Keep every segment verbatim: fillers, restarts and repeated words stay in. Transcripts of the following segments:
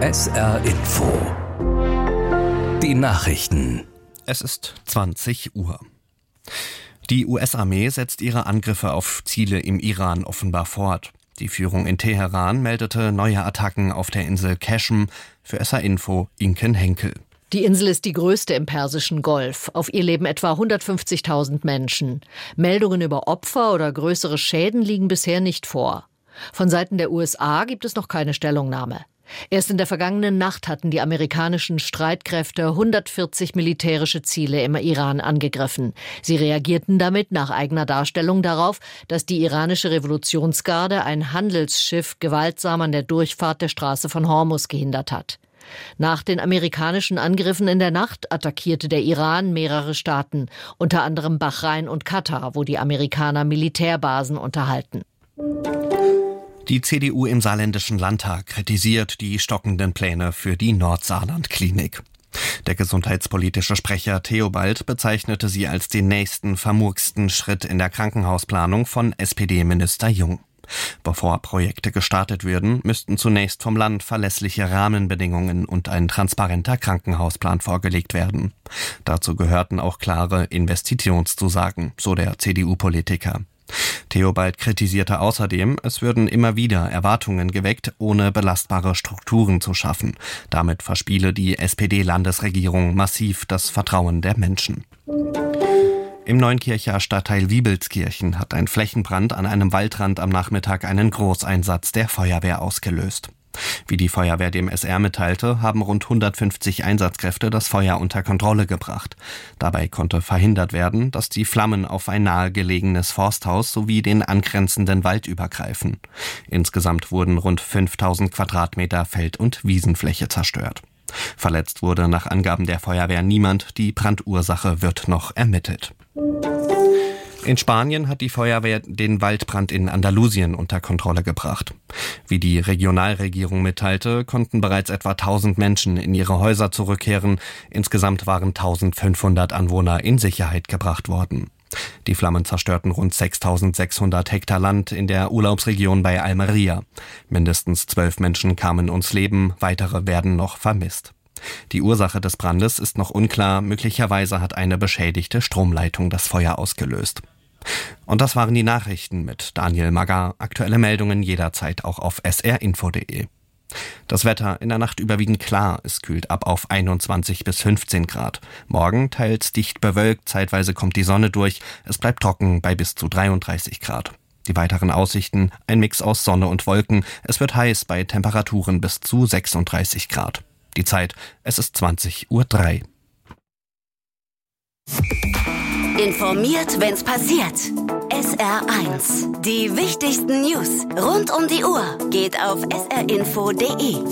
S R Info. Die Nachrichten. Es ist zwanzig Uhr. Die U S-Armee setzt ihre Angriffe auf Ziele im Iran offenbar fort. Die Führung in Teheran meldete neue Attacken auf der Insel Qashm. Für S R Info Inken Henkel. Die Insel ist die größte im Persischen Golf. Auf ihr leben etwa hundertfünfzigtausend Menschen. Meldungen über Opfer oder größere Schäden liegen bisher nicht vor. Von Seiten der U S A gibt es noch keine Stellungnahme. Erst in der vergangenen Nacht hatten die amerikanischen Streitkräfte hundertvierzig militärische Ziele im Iran angegriffen. Sie reagierten damit nach eigener Darstellung darauf, dass die iranische Revolutionsgarde ein Handelsschiff gewaltsam an der Durchfahrt der Straße von Hormuz gehindert hat. Nach den amerikanischen Angriffen in der Nacht attackierte der Iran mehrere Staaten, unter anderem Bahrain und Katar, wo die Amerikaner Militärbasen unterhalten. Die C D U im Saarländischen Landtag kritisiert die stockenden Pläne für die Nordsaarland-Klinik. Der gesundheitspolitische Sprecher Theobald bezeichnete sie als den nächsten vermurksten Schritt in der Krankenhausplanung von S P D-Minister Jung. Bevor Projekte gestartet würden, müssten zunächst vom Land verlässliche Rahmenbedingungen und ein transparenter Krankenhausplan vorgelegt werden. Dazu gehörten auch klare Investitionszusagen, so der C D U-Politiker. Theobald kritisierte außerdem, es würden immer wieder Erwartungen geweckt, ohne belastbare Strukturen zu schaffen. Damit verspiele die S P D-Landesregierung massiv das Vertrauen der Menschen. Im Neunkircher Stadtteil Wiebelskirchen hat ein Flächenbrand an einem Waldrand am Nachmittag einen Großeinsatz der Feuerwehr ausgelöst. Wie die Feuerwehr dem S R mitteilte, haben rund hundertfünfzig Einsatzkräfte das Feuer unter Kontrolle gebracht. Dabei konnte verhindert werden, dass die Flammen auf ein nahegelegenes Forsthaus sowie den angrenzenden Wald übergreifen. Insgesamt wurden rund fünftausend Quadratmeter Feld- und Wiesenfläche zerstört. Verletzt wurde nach Angaben der Feuerwehr niemand, die Brandursache wird noch ermittelt. In Spanien hat die Feuerwehr den Waldbrand in Andalusien unter Kontrolle gebracht. Wie die Regionalregierung mitteilte, konnten bereits etwa tausend Menschen in ihre Häuser zurückkehren. Insgesamt waren eintausendfünfhundert Anwohner in Sicherheit gebracht worden. Die Flammen zerstörten rund sechstausendsechshundert Hektar Land in der Urlaubsregion bei Almería. Mindestens zwölf Menschen kamen ums Leben, weitere werden noch vermisst. Die Ursache des Brandes ist noch unklar. Möglicherweise hat eine beschädigte Stromleitung das Feuer ausgelöst. Und das waren die Nachrichten mit Daniel Magger. Aktuelle Meldungen jederzeit auch auf s r info punkt d e. Das Wetter in der Nacht überwiegend klar. Es kühlt ab auf einundzwanzig bis fünfzehn Grad. Morgen teils dicht bewölkt, zeitweise kommt die Sonne durch. Es bleibt trocken bei bis zu dreiunddreißig Grad. Die weiteren Aussichten, ein Mix aus Sonne und Wolken. Es wird heiß bei Temperaturen bis zu sechsunddreißig Grad. Die Zeit, es ist zwanzig Uhr drei. Informiert, wenn's passiert. S R eins. Die wichtigsten News rund um die Uhr geht auf s r info punkt d e.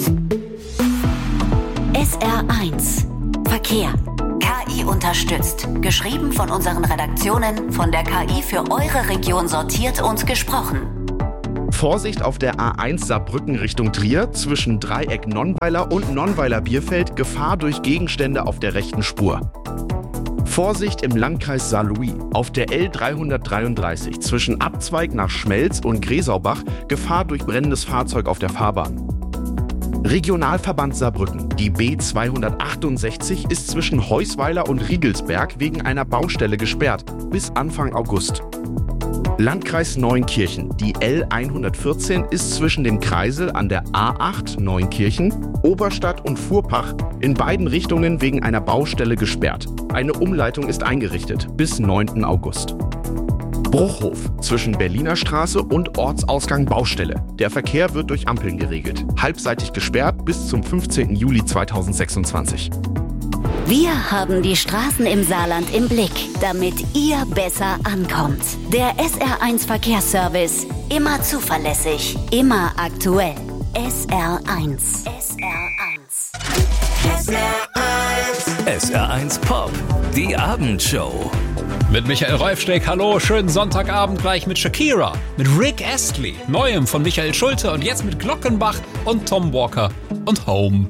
S R eins. Verkehr. K I unterstützt. Geschrieben von unseren Redaktionen, von der K I für eure Region sortiert und gesprochen. Vorsicht auf der A eins Saarbrücken Richtung Trier, zwischen Dreieck Nonnweiler und Nonnweiler Bierfeld, Gefahr durch Gegenstände auf der rechten Spur. Vorsicht im Landkreis Saarlouis, auf der L dreihundertdreiunddreißig, zwischen Abzweig nach Schmelz und Gresaubach, Gefahr durch brennendes Fahrzeug auf der Fahrbahn. Regionalverband Saarbrücken, die B zweihundertachtundsechzig, ist zwischen Heusweiler und Riegelsberg wegen einer Baustelle gesperrt, bis Anfang August. Landkreis Neunkirchen, die L hundertvierzehn ist zwischen dem Kreisel an der A acht Neunkirchen, Oberstadt und Fuhrpach in beiden Richtungen wegen einer Baustelle gesperrt. Eine Umleitung ist eingerichtet bis neunten August. Bruchhof zwischen Berliner Straße und Ortsausgang Baustelle. Der Verkehr wird durch Ampeln geregelt. Halbseitig gesperrt bis zum fünfzehnten Juli zweitausendsechsundzwanzig. Wir haben die Straßen im Saarland im Blick, damit ihr besser ankommt. Der S R eins Verkehrsservice. Immer zuverlässig, immer aktuell. S R eins. S R eins. S R eins. S R eins Pop. Die Abendshow. Mit Michael Reufsteck, hallo, schönen Sonntagabend gleich mit Shakira, mit Rick Astley, Neuem von Michael Schulte und jetzt mit Glockenbach und Tom Walker und Home.